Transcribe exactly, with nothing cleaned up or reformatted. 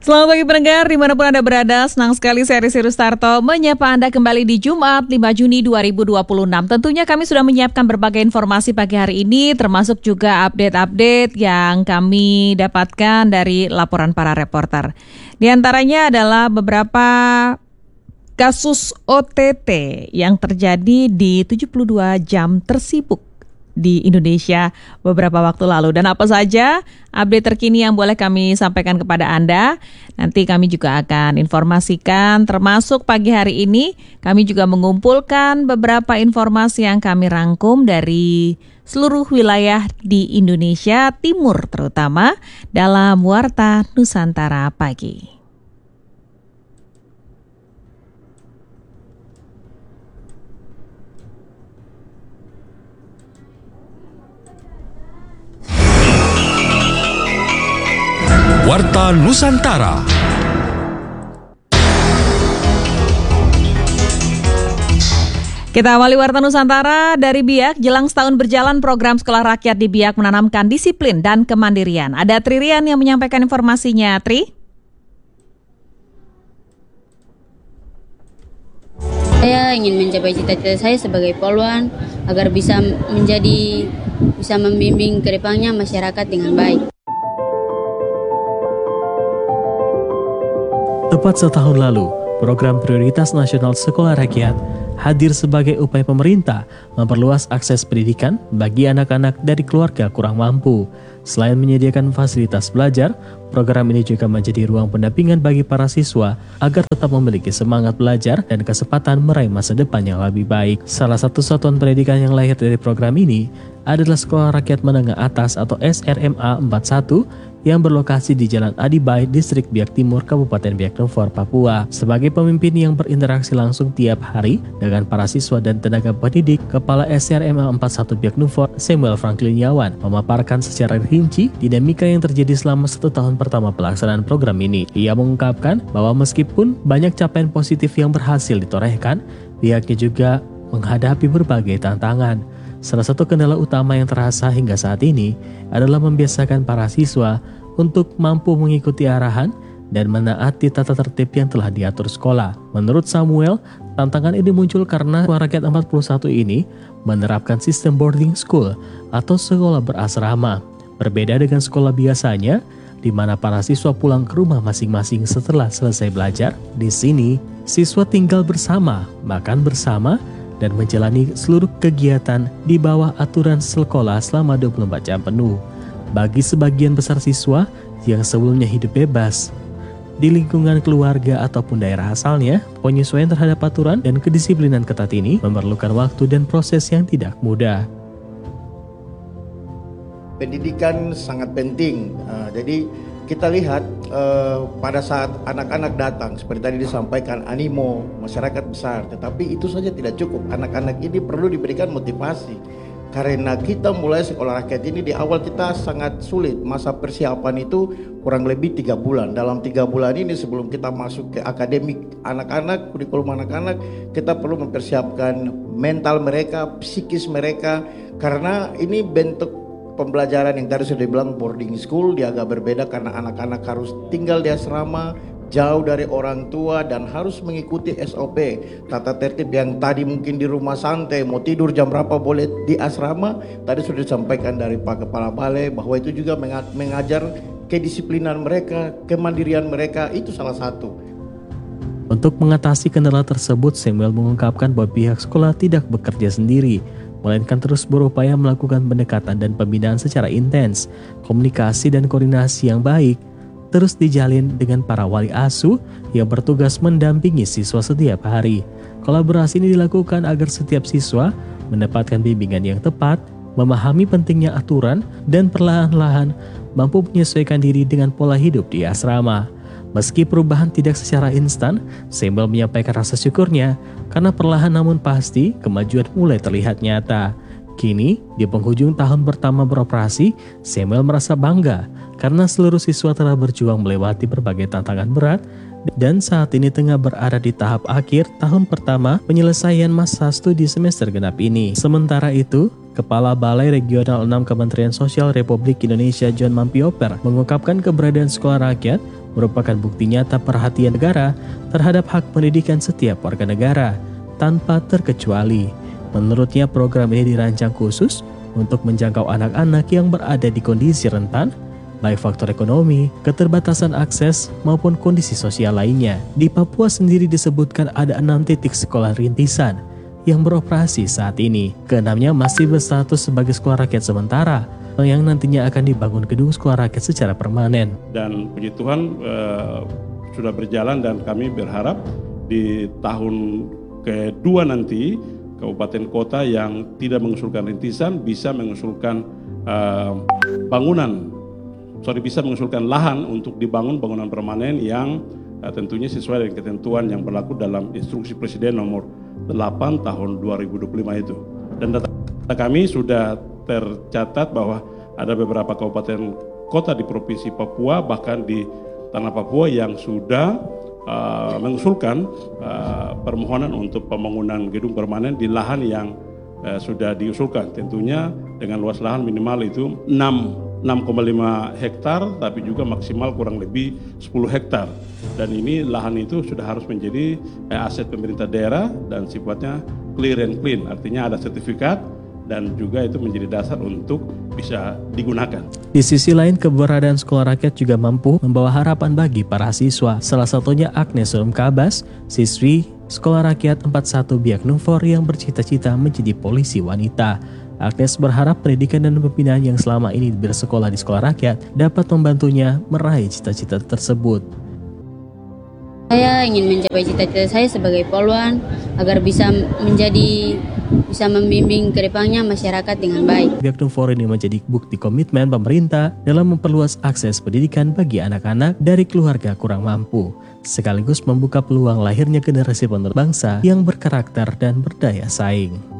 Selamat pagi pendengar, dimanapun Anda berada, senang sekali saya Risi Rustarto menyapa Anda kembali di Jumat lima Juni dua ribu dua puluh enam. Tentunya kami sudah menyiapkan berbagai informasi pagi hari ini, termasuk juga update-update yang kami dapatkan dari laporan para reporter. Di antaranya adalah beberapa kasus O T T yang terjadi di tujuh puluh dua jam tersibuk di Indonesia beberapa waktu lalu. Dan apa saja update terkini yang boleh kami sampaikan kepada Anda. Nanti kami juga akan informasikan, termasuk pagi hari ini kami juga mengumpulkan beberapa informasi yang kami rangkum dari seluruh wilayah di Indonesia Timur, terutama dalam Warta Nusantara Pagi. Warta Nusantara. Kita awali Warta Nusantara dari Biak. Jelang setahun berjalan, program sekolah rakyat di Biak menanamkan disiplin dan kemandirian. Ada Tri Rian yang menyampaikan informasinya. Tri? Saya ingin mencapai cita-cita saya sebagai poluan agar bisa menjadi bisa membimbing ke depannya masyarakat dengan baik. Tepat setahun lalu, program prioritas nasional sekolah rakyat hadir sebagai upaya pemerintah memperluas akses pendidikan bagi anak-anak dari keluarga kurang mampu. Selain menyediakan fasilitas belajar, program ini juga menjadi ruang pendampingan bagi para siswa agar tetap memiliki semangat belajar dan kesempatan meraih masa depan yang lebih baik. Salah satu satuan pendidikan yang lahir dari program ini adalah Sekolah Rakyat Menengah Atas atau S R M A empat puluh satu yang berlokasi di Jalan Adibai, Distrik Biak Timur, Kabupaten Biak Numfor, Papua. Sebagai pemimpin yang berinteraksi langsung tiap hari dengan para siswa dan tenaga pendidik, Kepala S R M A empat puluh satu Biak Numfor, Samuel Franklin Yawan, memaparkan secara rinci dinamika yang terjadi selama satu tahun pertama pelaksanaan program ini. Ia mengungkapkan bahwa meskipun banyak capaian positif yang berhasil ditorehkan, pihaknya juga menghadapi berbagai tantangan. Salah satu kendala utama yang terasa hingga saat ini adalah membiasakan para siswa untuk mampu mengikuti arahan dan menaati tata tertib yang telah diatur sekolah. Menurut Samuel, tantangan ini muncul karena Sekolah Rakyat empat puluh satu ini menerapkan sistem boarding school atau sekolah berasrama. Berbeda dengan sekolah biasanya, di mana para siswa pulang ke rumah masing-masing setelah selesai belajar. Di sini, siswa tinggal bersama, makan bersama, dan menjalani seluruh kegiatan di bawah aturan sekolah selama dua puluh empat jam penuh. Bagi sebagian besar siswa yang sebelumnya hidup bebas di lingkungan keluarga ataupun daerah asalnya, penyesuaian terhadap aturan dan kedisiplinan ketat ini memerlukan waktu dan proses yang tidak mudah. Pendidikan sangat penting, uh, jadi kita lihat uh, pada saat anak-anak datang, seperti tadi disampaikan, animo masyarakat besar, tetapi itu saja tidak cukup. Anak-anak ini perlu diberikan motivasi, karena kita mulai sekolah rakyat ini di awal kita sangat sulit. Masa persiapan itu kurang lebih tiga bulan. Dalam tiga bulan ini sebelum kita masuk ke akademik anak-anak, kurikulum anak-anak, kita perlu mempersiapkan mental mereka, psikis mereka, karena ini bentuk pembelajaran yang tadi sudah dibilang boarding school. Dia agak berbeda karena anak-anak harus tinggal di asrama, jauh dari orang tua, dan harus mengikuti S O P, tata tertib yang tadi mungkin di rumah santai, mau tidur jam berapa boleh di asrama. Tadi sudah disampaikan dari Pak Kepala Balai bahwa itu juga mengajar kedisiplinan mereka, kemandirian mereka, itu salah satu. Untuk mengatasi kendala tersebut, Samuel mengungkapkan bahwa pihak sekolah tidak bekerja sendiri, melainkan terus berupaya melakukan pendekatan dan pembinaan secara intens. Komunikasi dan koordinasi yang baik terus dijalin dengan para wali asuh yang bertugas mendampingi siswa setiap hari. Kolaborasi ini dilakukan agar setiap siswa mendapatkan bimbingan yang tepat, memahami pentingnya aturan, dan perlahan-lahan mampu menyesuaikan diri dengan pola hidup di asrama. Meski perubahan tidak secara instan, Samuel menyampaikan rasa syukurnya karena perlahan namun pasti kemajuan mulai terlihat nyata. Kini, di penghujung tahun pertama beroperasi, Samuel merasa bangga karena seluruh siswa telah berjuang melewati berbagai tantangan berat dan saat ini tengah berada di tahap akhir tahun pertama penyelesaian masa studi semester genap ini. Sementara itu, Kepala Balai Regional enam Kementerian Sosial Republik Indonesia John Mampioper mengungkapkan keberadaan sekolah rakyat merupakan bukti nyata perhatian negara terhadap hak pendidikan setiap warga negara, tanpa terkecuali. Menurutnya program ini dirancang khusus untuk menjangkau anak-anak yang berada di kondisi rentan, baik faktor ekonomi, keterbatasan akses, maupun kondisi sosial lainnya. Di Papua sendiri disebutkan ada enam titik sekolah rintisan yang beroperasi saat ini. Keenamnya masih berstatus sebagai sekolah rakyat sementara, yang nantinya akan dibangun gedung sekolah rakyat secara permanen. Dan puji Tuhan eh, sudah berjalan dan kami berharap di tahun kedua nanti kabupaten kota yang tidak mengusulkan rintisan bisa mengusulkan eh, bangunan, sorry bisa mengusulkan lahan untuk dibangun bangunan permanen yang eh, tentunya sesuai dengan ketentuan yang berlaku dalam instruksi Presiden nomor delapan tahun dua ribu dua puluh lima itu. Dan data kami sudah tercatat bahwa ada beberapa kabupaten kota di Provinsi Papua, bahkan di Tanah Papua yang sudah uh, mengusulkan uh, permohonan untuk pembangunan gedung permanen di lahan yang uh, sudah diusulkan. Tentunya dengan luas lahan minimal itu enam koma lima hektar, tapi juga maksimal kurang lebih sepuluh hektar. Dan ini lahan itu sudah harus menjadi uh, aset pemerintah daerah dan sifatnya clear and clean, artinya ada sertifikat dan juga itu menjadi dasar untuk bisa digunakan. Di sisi lain, keberadaan sekolah rakyat juga mampu membawa harapan bagi para siswa. Salah satunya Agnes Surumkabas, siswi Sekolah Rakyat empat puluh satu Biak Numfor yang bercita-cita menjadi polisi wanita. Agnes berharap pendidikan dan pembinaan yang selama ini bersekolah di sekolah rakyat dapat membantunya meraih cita-cita tersebut. Saya ingin mencapai cita-cita saya sebagai poluan agar bisa menjadi bisa membimbing ke depannya masyarakat dengan baik. Biak Numfor ini menjadi bukti komitmen pemerintah dalam memperluas akses pendidikan bagi anak-anak dari keluarga kurang mampu, sekaligus membuka peluang lahirnya generasi penerus bangsa yang berkarakter dan berdaya saing.